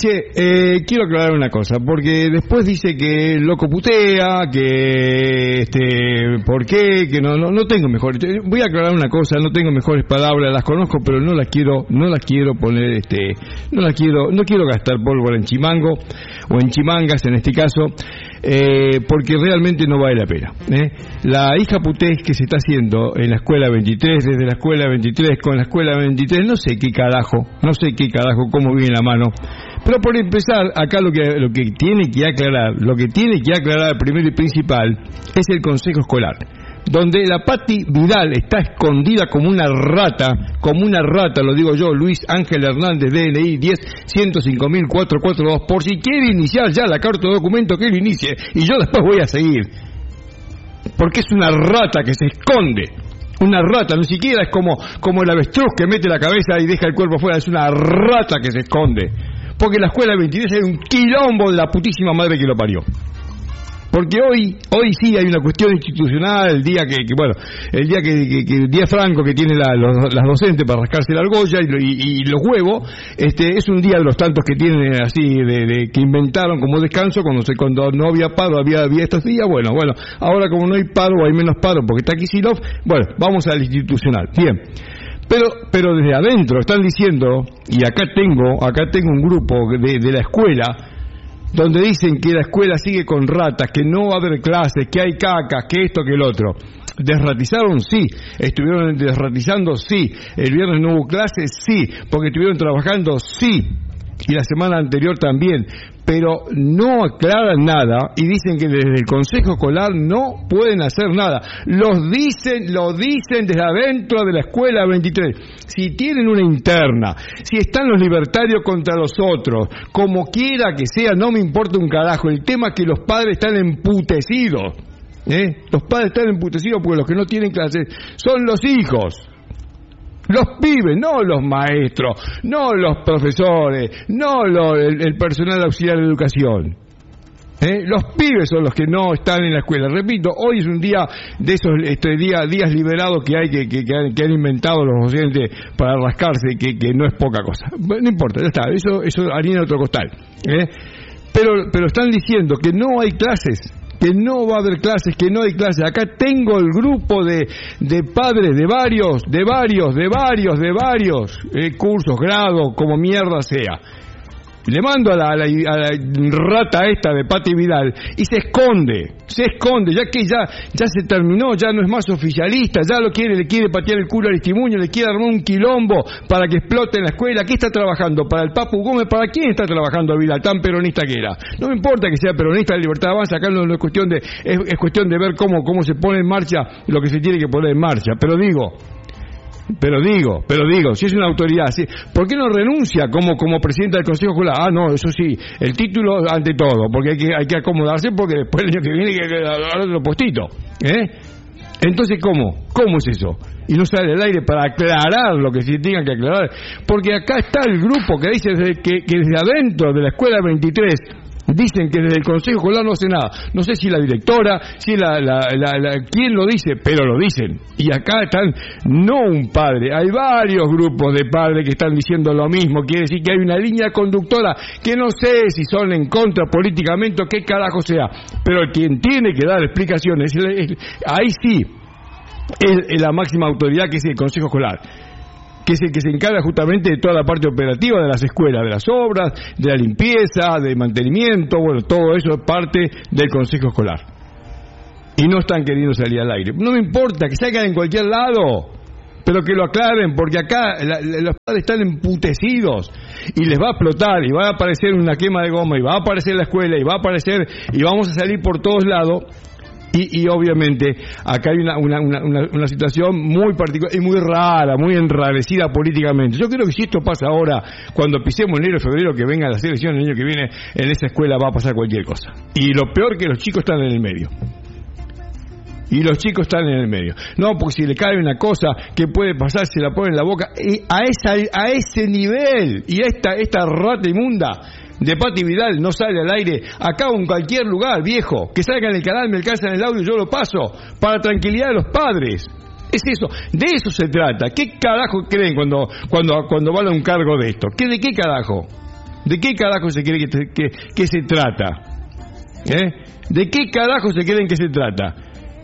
Che, quiero aclarar una cosa, porque después dice que el loco putea, que ¿por qué? Que no tengo mejores. Voy a aclarar una cosa, no tengo mejores palabras, las conozco, pero no las quiero poner, no quiero gastar pólvora en chimango o en chimangas en este caso, porque realmente no vale la pena. La hija putés que se está haciendo en la escuela 23, desde la escuela 23 con la escuela 23, no sé qué carajo, cómo viene la mano. Pero por empezar, acá lo que tiene que aclarar primero y principal es el consejo escolar, donde la Pati Vidal está escondida como una rata, lo digo yo, Luis Ángel Hernández, DNI 10-105.442, por si quiere iniciar ya la carta de documento, que lo inicie, y yo después voy a seguir. Porque es una rata que se esconde. Una rata, ni siquiera es como el avestruz que mete la cabeza y deja el cuerpo afuera, es una rata que se esconde. Porque en la escuela 23 hay un quilombo de la putísima madre que lo parió. Porque hoy sí hay una cuestión institucional, el día franco que tienen las docentes para rascarse la argolla y los huevos, es un día de los tantos que tienen así, que inventaron como descanso cuando no había paro, había estos días. Bueno, ahora como no hay paro, hay menos paro porque está Kicillof, vamos al institucional. Bien. Pero desde adentro están diciendo, y acá tengo un grupo de la escuela, donde dicen que la escuela sigue con ratas, que no va a haber clases, que hay cacas, que esto, que el otro. ¿Desratizaron? Sí. ¿Estuvieron desratizando? Sí. ¿El viernes no hubo clases? Sí. ¿Porque estuvieron trabajando? Sí. Y la semana anterior también. Pero no aclaran nada y dicen que desde el Consejo Escolar no pueden hacer nada. Lo dicen desde adentro de la escuela 23. Si tienen una interna, si están los libertarios contra los otros, como quiera que sea, no me importa un carajo. El tema es que los padres están emputecidos. Los padres están emputecidos porque los que no tienen clases son los hijos. Los pibes, no los maestros, no los profesores, no el personal auxiliar de educación. Los pibes son los que no están en la escuela. Repito, hoy es un día de esos días liberados que hay que han inventado los docentes para rascarse, que no es poca cosa. No importa, ya está, eso harina de otro costal. Pero están diciendo que no hay clases, que no va a haber clases, que no hay clases. Acá tengo el grupo de padres de varios cursos, grados, como mierda sea. Le mando a la rata esta de Pati Vidal y se esconde, ya que ya se terminó, ya no es más oficialista, ya le quiere patear el culo al Aristimuño, le quiere armar un quilombo para que explote en la escuela. ¿Qué está trabajando? ¿Para el Papu Gómez? ¿Para quién está trabajando Vidal, tan peronista que era? No me importa que sea peronista, la Libertad Avanza, acá no es cuestión de ver cómo se pone en marcha lo que se tiene que poner en marcha, pero digo, si es una autoridad, ¿sí? ¿Por qué no renuncia como presidenta del Consejo Escolar? No, eso sí, el título ante todo, porque hay que acomodarse, porque después el año que viene hay que dar otro postito. Entonces, ¿cómo es eso? Y no sale al aire para aclarar lo que se tenga que aclarar, porque acá está el grupo que dice que desde adentro de la escuela 23 dicen que desde el Consejo Escolar no hace nada. No sé si la directora, si quién lo dice, pero lo dicen. Y acá están, no un padre, hay varios grupos de padres que están diciendo lo mismo. Quiere decir que hay una línea conductora que no sé si son en contra políticamente o qué carajo sea, pero quien tiene que dar explicaciones, ahí sí, es la máxima autoridad, que es el Consejo Escolar, que es el que se encarga justamente de toda la parte operativa de las escuelas, de las obras, de la limpieza, de mantenimiento, todo eso es parte del Consejo Escolar. Y no están queriendo salir al aire. No me importa, que salgan en cualquier lado, pero que lo aclaren, porque acá los padres están emputecidos y les va a explotar, y va a aparecer una quema de goma, y va a aparecer la escuela, y va a aparecer, y vamos a salir por todos lados. Y obviamente acá hay una situación muy particular y muy rara, muy enrarecida políticamente. Yo creo que si esto pasa ahora, cuando pisemos enero y febrero, que vengan las elecciones el año que viene, en esa escuela va a pasar cualquier cosa. Y lo peor, que los chicos están en el medio. No, porque si le cae una cosa que puede pasar, se la pone en la boca. Y a ese nivel, y esta rata inmunda de Pati Vidal no sale al aire acá o en cualquier lugar, viejo, que salga en el canal, me alcanzan el audio, yo lo paso, para tranquilidad de los padres. Es eso, de eso se trata. ¿Qué carajo creen cuando van a un cargo de esto? ¿De qué carajo? ¿De qué carajo se cree que se trata? ¿De qué carajo se creen que se trata?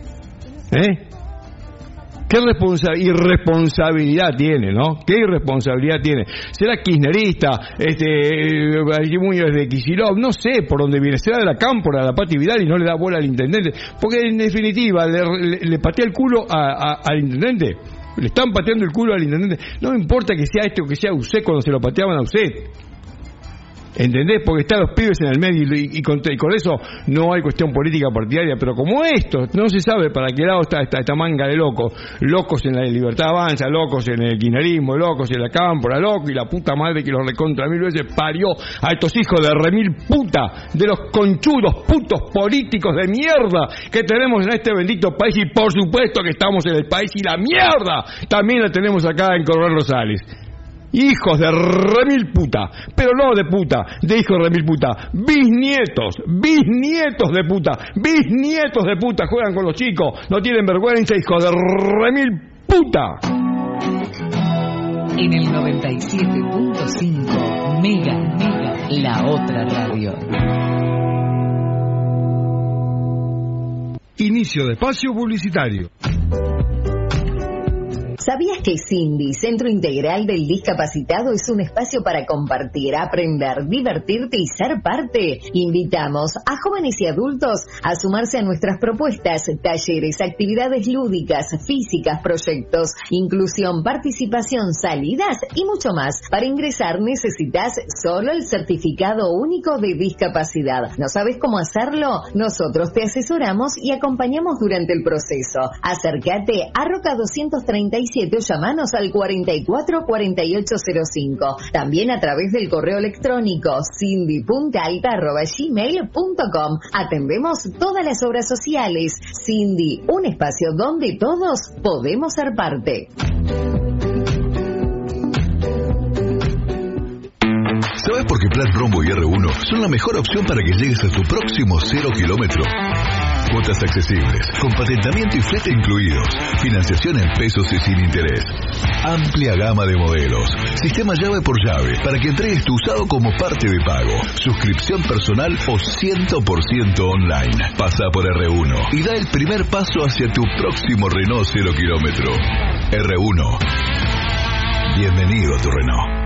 ¿Qué irresponsabilidad tiene, no? ¿Qué irresponsabilidad tiene? ¿Será kirchnerista? Muñoz de Kicillof, no sé por dónde viene. ¿Será de la Cámpora, de la Pati Vidal y no le da bola al intendente? Porque en definitiva le patea el culo al intendente. Le están pateando el culo al intendente. No me importa que sea o que sea UCET cuando se lo pateaban a UCET. ¿Entendés? Porque están los pibes en el medio y con eso no hay cuestión política partidaria, pero como esto no se sabe para qué lado está esta manga de locos en la Libertad Avanza, locos en el kirchnerismo, locos en la Cámpora, locos y la puta madre que los recontra mil veces parió a estos hijos de remil puta, de los conchudos putos políticos de mierda que tenemos en este bendito país, y por supuesto que estamos en el país y la mierda también la tenemos acá en Coronel Rosales. Hijos de remil puta, pero no de puta, de hijos de remil puta, bisnietos de puta, juegan con los chicos, no tienen vergüenza, hijos de remil puta. En el 97.5 Mega, la otra radio. Inicio de espacio publicitario. ¿Sabías que Cindy, Centro Integral del Discapacitado, es un espacio para compartir, aprender, divertirte y ser parte? Invitamos a jóvenes y adultos a sumarse a nuestras propuestas, talleres, actividades lúdicas, físicas, proyectos, inclusión, participación, salidas y mucho más. Para ingresar necesitas solo el certificado único de discapacidad. ¿No sabes cómo hacerlo? Nosotros te asesoramos y acompañamos durante el proceso. Acércate a Roca 237. Llamanos al 444805. También a través del correo electrónico cindy.alta@gmail.com. Atendemos todas las obras sociales. Cindy, un espacio donde todos podemos ser parte. ¿Sabes por qué Plan Rombo y R1 son la mejor opción para que llegues a tu próximo 0 kilómetro? Cuotas accesibles, con patentamiento y flete incluidos, financiación en pesos y sin interés. Amplia gama de modelos, sistema llave por llave, para que entregues tu usado como parte de pago, suscripción personal o 100% online. Pasa por R1 y da el primer paso hacia tu próximo Renault 0 kilómetro. R1. Bienvenido a tu Renault.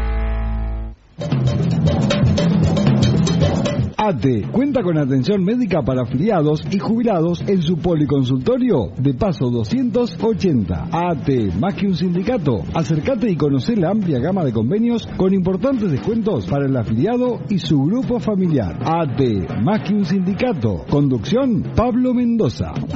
ATE cuenta con atención médica para afiliados y jubilados en su policonsultorio de Paso 280. ATE, más que un sindicato. Acércate y conoce la amplia gama de convenios con importantes descuentos para el afiliado y su grupo familiar. ATE, más que un sindicato. Conducción, Pablo Mendoza.